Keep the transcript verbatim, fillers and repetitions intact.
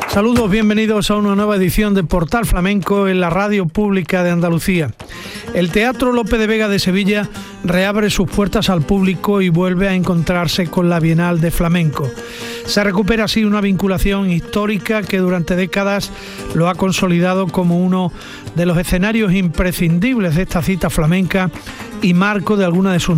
Saludos, bienvenidos a una nueva edición de Portal Flamenco en la Radio Pública de Andalucía. El Teatro Lope de Vega de Sevilla reabre sus puertas al público y vuelve a encontrarse con la Bienal de Flamenco. Se recupera así una vinculación histórica que durante décadas lo ha consolidado como uno de los escenarios imprescindibles de esta cita flamenca y marco de alguna de sus